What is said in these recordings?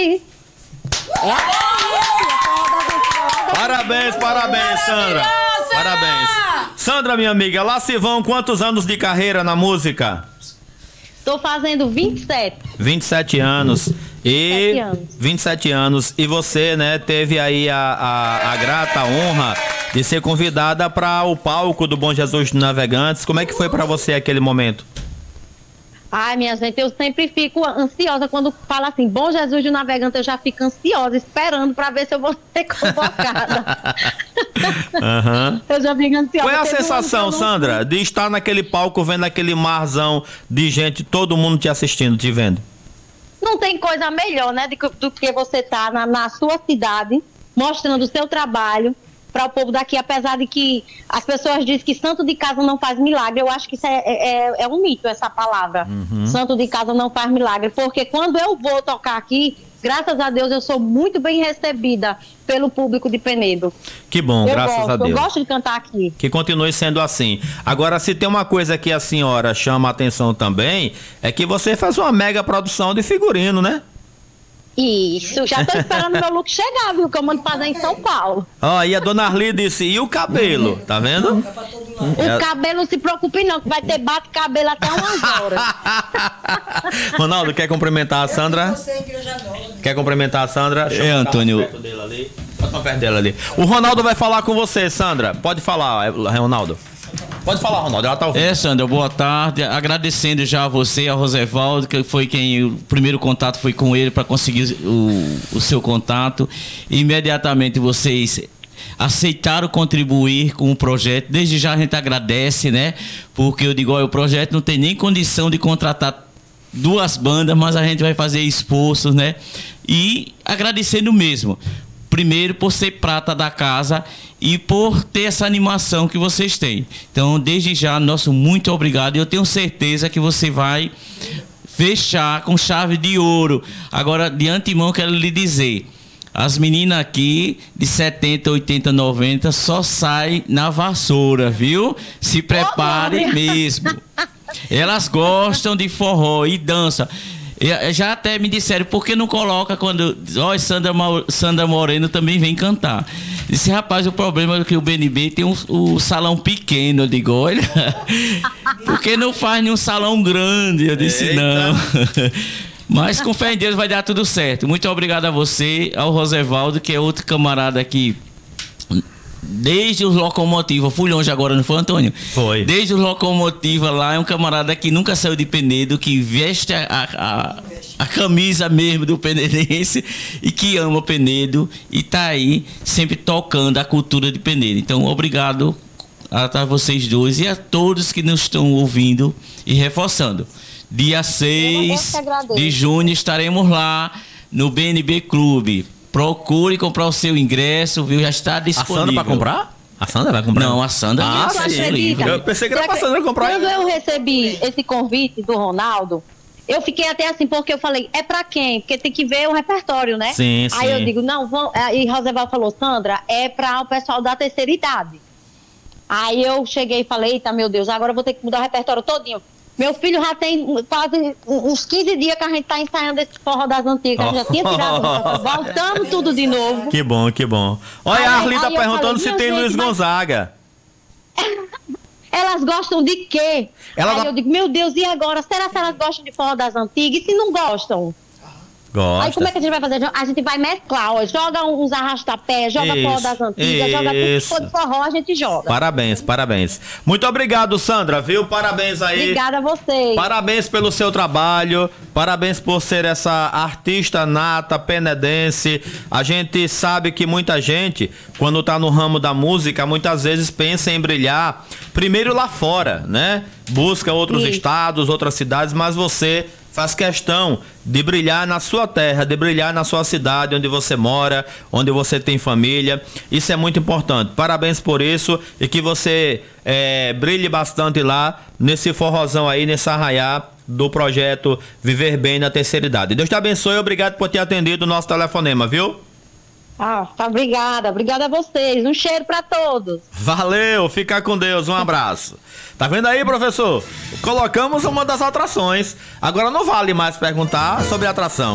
Parabéns, Sandra. Parabéns. Sandra, minha amiga, lá se vão quantos anos de carreira na música? Tô fazendo 27. 27 anos. 27 anos. E você, né, teve aí a grata honra de ser convidada para o palco do Bom Jesus dos Navegantes. Como é que foi para você aquele momento? Ai, minha gente, eu sempre fico ansiosa quando fala assim, Bom Jesus do Navegante, eu já fico ansiosa, esperando para ver se eu vou ser convocada. Uhum. Eu já fico ansiosa. Qual é a sensação, Sandra, de estar naquele palco, vendo aquele marzão de gente, todo mundo te assistindo, te vendo? Não tem coisa melhor, né, do que você estar na sua cidade, mostrando o seu trabalho para o povo daqui, apesar de que as pessoas dizem que santo de casa não faz milagre. Eu acho que isso é um mito, essa palavra. Santo de casa não faz milagre, porque quando eu vou tocar aqui, graças a Deus, eu sou muito bem recebida pelo público de Penedo. Que bom, graças a Deus. Eu gosto de cantar aqui. Que continue sendo assim. Agora, se tem uma coisa que a senhora chama a atenção também, é que você faz uma mega produção de figurino, né? Isso, já tô esperando meu look chegar, viu? Que eu mando fazer em São Paulo. Ó, e a dona Arli disse, e o cabelo? Tá vendo? O cabelo, não se preocupe não, que vai ter bate-cabelo até umas horas. Ronaldo, quer cumprimentar a Sandra? Quer cumprimentar a Sandra? Antônio. Perto dele ali. Bota perto dela ali. O Ronaldo vai falar com você, Sandra. Pode falar, Ronaldo. Pode falar, Ronaldo, ela tá ouvindo. Sandra, boa tarde. Agradecendo já a você, a Rosevaldo, que foi quem o primeiro contato foi com ele para conseguir o seu contato. Imediatamente vocês aceitaram contribuir com o projeto. Desde já a gente agradece, né? Porque eu digo, o projeto não tem nem condição de contratar duas bandas, mas a gente vai fazer esforços, né? E agradecendo mesmo. Primeiro, por ser prata da casa e por ter essa animação que vocês têm. Então, desde já, nosso muito obrigado. E eu tenho certeza que você vai fechar com chave de ouro. Agora, de antemão, quero lhe dizer, as meninas aqui de 70, 80, 90 só saem na vassoura, viu? Se prepare mesmo. Elas gostam de forró e dança. Já até me disseram, por que não coloca quando... Sandra Moreno também vem cantar. Disse, rapaz, o problema é que o BNB tem um salão pequeno. Eu digo, olha, por que não faz nenhum salão grande? Eu disse, eita, não. Mas com fé em Deus vai dar tudo certo. Muito obrigado a você, ao Rosevaldo, que é outro camarada aqui. Desde os Locomotiva, fui longe agora, não foi, Antônio? Foi. Desde os Locomotiva lá, é um camarada que nunca saiu de Penedo, que veste a camisa mesmo do penedense e que ama Penedo e tá aí sempre tocando a cultura de Penedo. Então, obrigado a vocês dois e a todos que nos estão ouvindo e reforçando. Dia 6 de junho estaremos lá no BNB Clube. Procure comprar o seu ingresso, viu? Já está disponível. A Sandra vai comprar? A Sandra vai comprar? Não, a Sandra sim. Eu pensei que era pra Sandra comprar. Quando eu recebi esse convite do Ronaldo, eu fiquei até assim, porque eu falei, é pra quem? Porque tem que ver o repertório, né? Sim, Aí sim. eu digo, não, vamos... Aí Roseval falou, Sandra, é pra o pessoal da terceira idade. Aí eu cheguei e falei, eita, meu Deus, agora eu vou ter que mudar o repertório todinho. Meu filho já tem quase uns 15 dias que a gente tá ensaiando esse forró das antigas. Já tinha tirado, voltando tudo de novo. Que bom, que bom. Olha, a Arli tá perguntando se tem Luiz Gonzaga. Elas gostam de quê? Aí eu digo, meu Deus, e agora? Será que elas gostam de forró das antigas? E se não gostam? Gosta. Aí como é que a gente vai fazer? A gente vai mesclar, ó, joga uns arrasta-pés, joga forró das antigas, joga tudo que for de forró, a gente joga. Parabéns, parabéns. Muito obrigado, Sandra, viu? Parabéns aí. Obrigada a vocês. Parabéns pelo seu trabalho, parabéns por ser essa artista nata, penedense. A gente sabe que muita gente, quando tá no ramo da música, muitas vezes pensa em brilhar primeiro lá fora, né? Busca outros estados, outras cidades, mas você faz questão de brilhar na sua terra, de brilhar na sua cidade, onde você mora, onde você tem família. Isso é muito importante. Parabéns por isso e que você brilhe bastante lá nesse forrozão aí, nesse arraiá do projeto Viver Bem na Terceira Idade. Deus te abençoe e obrigado por ter atendido o nosso telefonema, viu? Tá, obrigada a vocês. Um cheiro pra todos. Valeu, fica com Deus, um abraço. Tá vendo aí, professor? Colocamos uma das atrações. Agora não vale mais perguntar sobre a atração.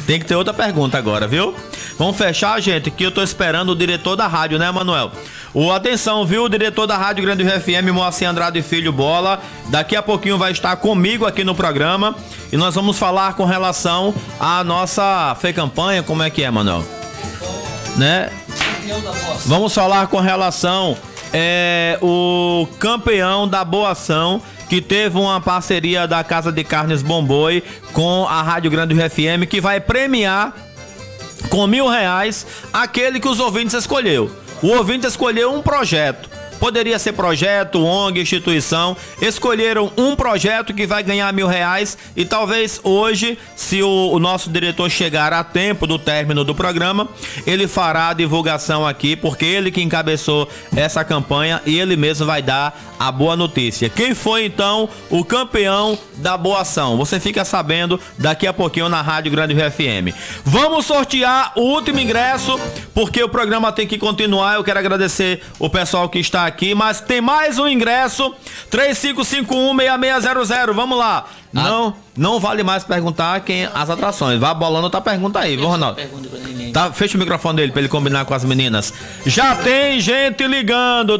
Tem que ter outra pergunta agora, viu? Vamos fechar, gente, que eu tô esperando o diretor da rádio, né, Manuel? Atenção, viu? O diretor da Rádio Grande Rio FM, Moacir Andrade Filho Bola, daqui a pouquinho vai estar comigo aqui no programa e nós vamos falar com relação à nossa campanha, como é que é, Manuel? Né? Vamos falar com relação o campeão da Boa Ação, que teve uma parceria da Casa de Carnes Bomboi com a Rádio Grande Rio FM, que vai premiar com R$1.000 aquele que os ouvintes escolheu. O ouvinte escolheu um projeto. Poderia ser projeto, ONG, instituição. Escolheram um projeto que vai ganhar R$1.000 e talvez hoje, se o nosso diretor chegar a tempo do término do programa, ele fará a divulgação aqui, porque ele que encabeçou essa campanha e ele mesmo vai dar a boa notícia. Quem foi então o campeão da Boa Ação? Você fica sabendo daqui a pouquinho na Rádio Grande Rio FM. Vamos sortear o último ingresso, porque o programa tem que continuar. Eu quero agradecer o pessoal que está aqui, mas tem mais um ingresso, 3551-6600, vamos lá. Não vale mais perguntar quem as atrações, vá bolando outra pergunta aí, viu, Ronaldo? Tá, fecha o microfone dele pra ele combinar com as meninas. Já tem gente ligando,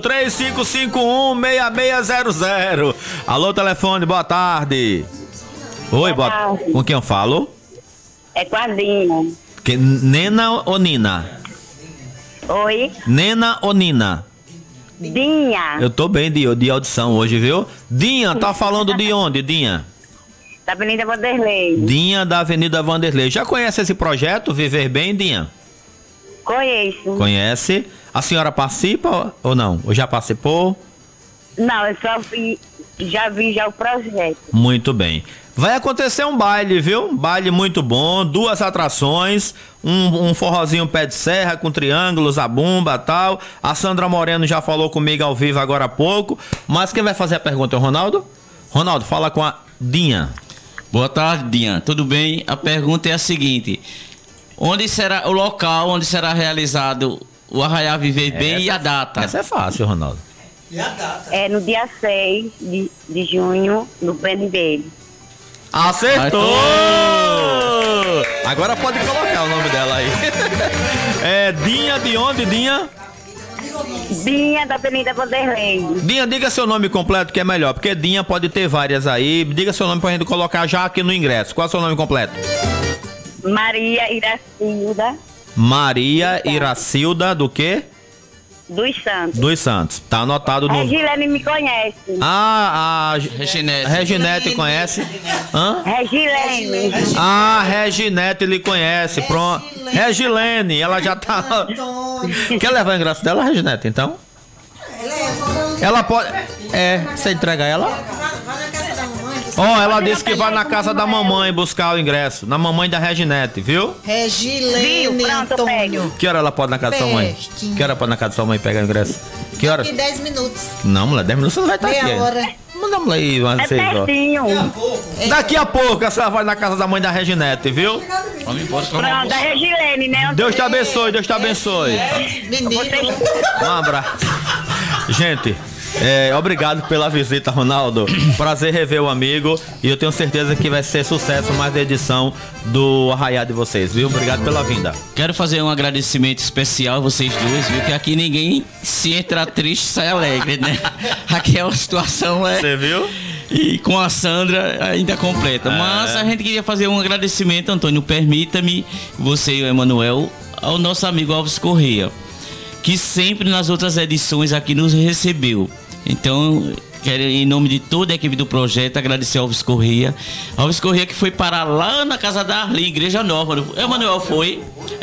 3551-6600. Alô, telefone, boa tarde. Oi, boa tarde. Com quem eu falo? É com a Dina. Nena ou Nina? Oi? Nena ou Nina? Dinha. Eu tô bem de audição hoje, viu? Dinha, tá falando de onde, Dinha? Da Avenida Vanderlei. Dinha, da Avenida Vanderlei. Já conhece esse projeto, Viver Bem, Dinha? Conheço. Conhece? A senhora participa ou não? Ou já participou? Não, eu só já vi o projeto. Muito bem. Vai acontecer um baile, viu? Um baile muito bom, 2 atrações, um forrozinho pé de serra com triângulos, a bumba e tal. A Sandra Moreno já falou comigo ao vivo agora há pouco. Mas quem vai fazer a pergunta é o Ronaldo? Ronaldo, fala com a Dinha. Boa tarde, Dinha. Tudo bem? A pergunta é a seguinte: onde será o local onde será realizado o Arraiá Viver Bem e a data? Essa é fácil, Ronaldo. E a data? É no dia 6 de junho, no Prêmio dele. Acertou! Agora pode colocar o nome dela aí. É Dinha de onde, Dinha? Dinha da Avenida Vanderlei. Dinha, diga seu nome completo que é melhor, porque Dinha pode ter várias aí. Diga seu nome pra gente colocar já aqui no ingresso. Qual é o seu nome completo? Maria Iracilda. Maria Iracilda do quê? Dos Santos. Dos Santos. Tá anotado no... Regilene me conhece. A Reginete conhece? Hã? Regilene. Reginete lhe conhece. Pronto. Regilene, ela já tá... Quer levar o ingresso dela, Reginete, então? Ela pode... você entrega ela? Ela disse que vai na casa da mamãe buscar o ingresso. Na mamãe da Reginete, viu? Regilene Antônio. Que hora ela pode ir na casa da sua mãe? Que hora pode ir na casa da sua mãe pegar o ingresso? Que hora? Daqui 10 minutos. Não, mulher, 10 minutos você não vai estar aqui. Meia hora. Mandamos aí umas 6 horas. Daqui a pouco a senhora vai na casa da mãe da Reginete, viu? Pronto, da Regilene, né? Deus te abençoe, Deus te abençoe. Um abraço. Gente, obrigado pela visita, Ronaldo. Prazer rever o amigo. E eu tenho certeza que vai ser sucesso mais a edição do Arraiá de vocês, viu? Obrigado pela vinda. Quero fazer um agradecimento especial a vocês dois, viu? Que aqui ninguém se entra triste sai alegre, né? Aqui é uma situação... Você viu? E com a Sandra ainda completa. Mas a gente queria fazer um agradecimento, Antônio. Permita-me, você e o Emanuel, ao nosso amigo Alves Correia, que sempre nas outras edições aqui nos recebeu. Então, quero, em nome de toda a equipe do projeto, agradecer ao Alves Correia. Alves Correia que foi parar lá na casa da Arli, Igreja Nova. Emanuel foi.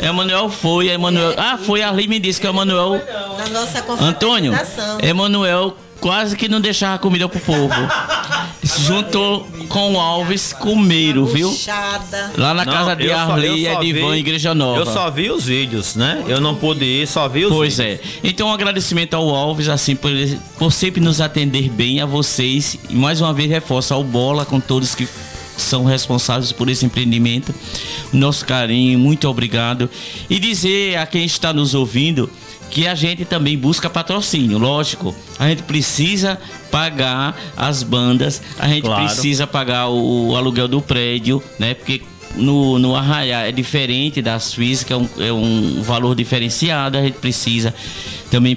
Foi a Arli me disse que o Emanuel... Na nossa Antônio, Emanuel quase que não deixava comida pro povo. Se juntou com o Alves Comeiro, viu? Lá na casa de Arli, Edivan, Igreja Nova. Eu só vi os vídeos, né? Eu não pude ir, só vi os vídeos. Pois é. Então, um agradecimento ao Alves, assim, por sempre nos atender bem, a vocês. E mais uma vez reforço ao Bola, com todos que são responsáveis por esse empreendimento. Nosso carinho, muito obrigado. E dizer a quem está nos ouvindo que a gente também busca patrocínio, lógico. A gente precisa pagar as bandas, a gente precisa pagar o aluguel do prédio, né? Porque no Arraiá é diferente das físicas, é um valor diferenciado, a gente precisa também